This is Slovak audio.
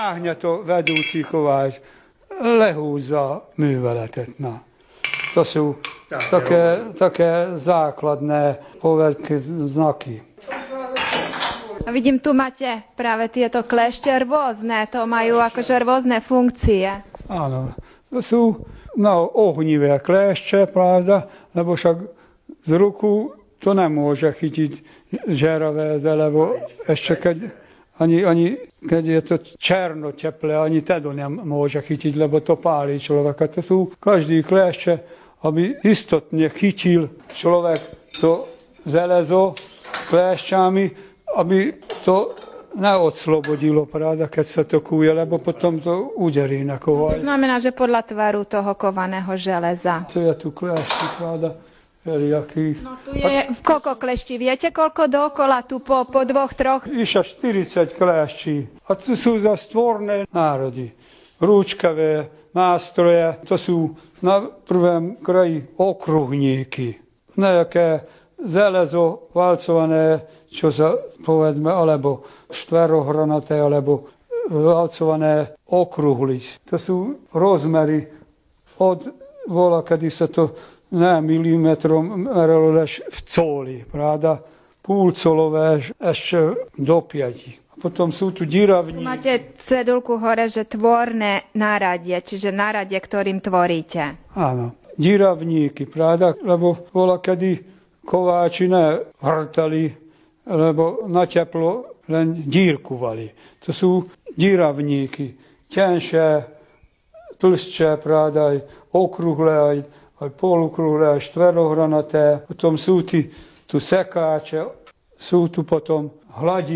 Vágja to vedúci kovács, lehúzza a műveletet. Na. To sú také základné znaky. A vidím, tu máte práve tieto klešte rôzne, to majú akože rôzne funkcie. Áno, to sú ohnivé klešče, pravda, lebo však z ruku to nemôže chytiť žeravé, lebo ešte ani keď je to černo, teplé, ani to nemôže chytiť, lebo to pálí človeka. To sú každý klešče, aby istotne chytil človek to železo s klešťami, aby to neodslobodilo, pravda, keď sa to kuje, lebo potom to uderí na kováľ. To znamená, že podľa tvaru toho kovaného železa. To je tu klešti, pravda. No tu je koľko kleští? Viete, koľko dookola tu po dvoch, troch? Iša 40 kleščí. A to sú za stvorné národy. Rúčkavé nástroje, to sú na prvom kraji okruhníky. Nejaké železo valcované, čo sa povedzme, alebo štverohranaté, alebo valcované okruhliť. To sú rozmery od vola, kedy sa to ne milimetrom meralo lež v coli, pravda? Púlcolové ešte do 5. A potom sú tu díravníky. Máte cedulku hore, že tvorné náradie, čiže náradie, ktorým tvoríte. Áno, díravníky, pravda? Lebo bola, kedy kováči nehrtali, lebo na teplo len dírkuvali. To sú díravníky, tenšie, tlstšie, pravda, aj okrúhle, aj polokrúhle, aj štverohranaté. Potom sú tu sekáče, sú tu potom hladí.